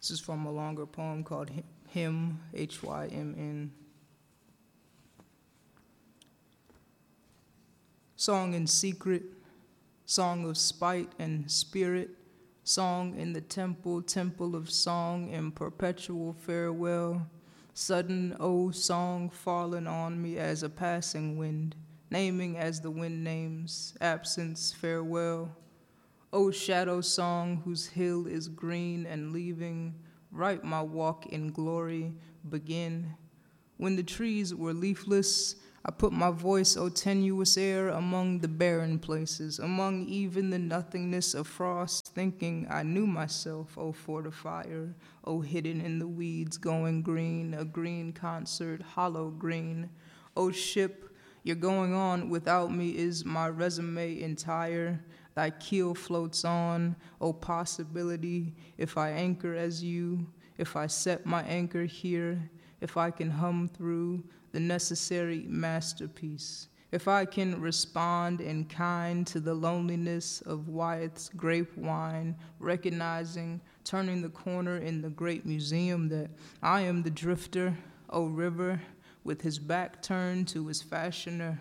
This is from a longer poem called Hymn, Hymn. Song in secret, song of spite and spirit, song in the temple, temple of song in perpetual farewell. Sudden, oh, song fallen on me as a passing wind, naming as the wind names, absence, farewell. Oh, shadow song whose hill is green and leaving, right my walk in glory begin. When the trees were leafless, I put my voice, O tenuous air, among the barren places, among even the nothingness of frost, thinking I knew myself, O fortifier, O hidden in the weeds, going green, a green concert, hollow green. O ship, your going on without me is my resume entire. Thy keel floats on, O possibility, if I anchor as you, if I set my anchor here, if I can hum through the necessary masterpiece, if I can respond in kind to the loneliness of Wyeth's grape wine, recognizing, turning the corner in the great museum that I am the drifter, O river, with his back turned to his fashioner.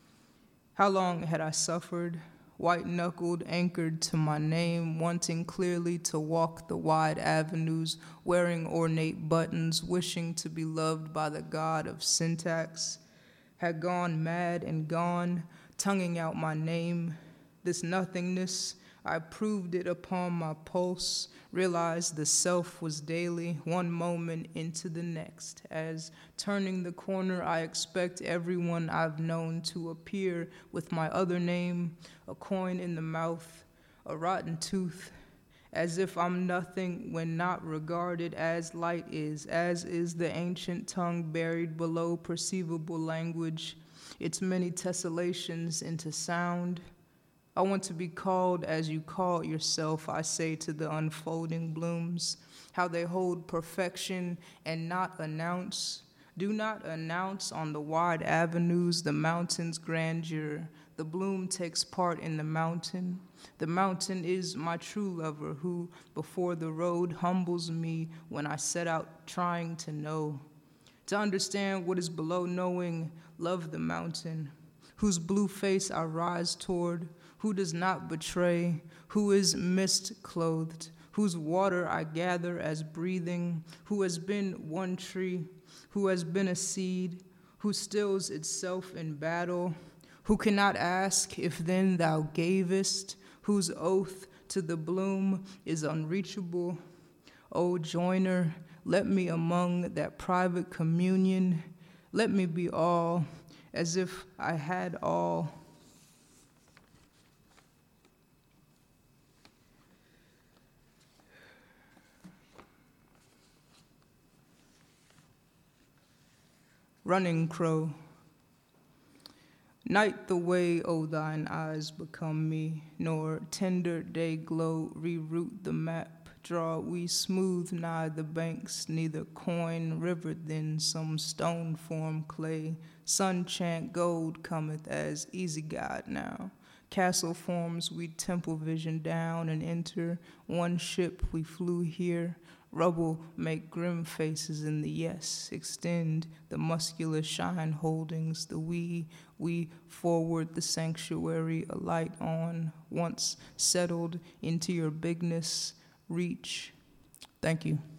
How long had I suffered, white-knuckled, anchored to my name, wanting clearly to walk the wide avenues, wearing ornate buttons, wishing to be loved by the god of syntax, had gone mad and gone, tonguing out my name. This nothingness, I proved it upon my pulse, realized the self was daily, one moment into the next, as turning the corner I expect everyone I've known to appear with my other name, a coin in the mouth, a rotten tooth, as if I'm nothing when not regarded as light is, as is the ancient tongue buried below perceivable language, its many tessellations into sound. I want to be called as you call yourself, I say to the unfolding blooms, how they hold perfection and not announce. Do not announce on the wide avenues the mountain's grandeur. The bloom takes part in the mountain. The mountain is my true lover who, before the road, humbles me when I set out trying to know. To understand what is below knowing, love the mountain, whose blue face I rise toward, who does not betray, who is mist-clothed, whose water I gather as breathing, who has been one tree, who has been a seed, who stills itself in battle, who cannot ask if then thou gavest, whose oath to the bloom is unreachable. O joiner, let me among that private communion, let me be all, as if I had all. Running Crow. Night the way, O thine eyes become me, nor tender day glow reroute the map. Draw we smooth nigh the banks, neither coin river then some stone form clay. Sun chant gold cometh as easy guide now. Castle forms we temple vision down and enter. One ship we flew here. Rubble make grim faces in the yes, extend the muscular shine holdings, the we forward the sanctuary alight on, once settled into your bigness, reach. Thank you.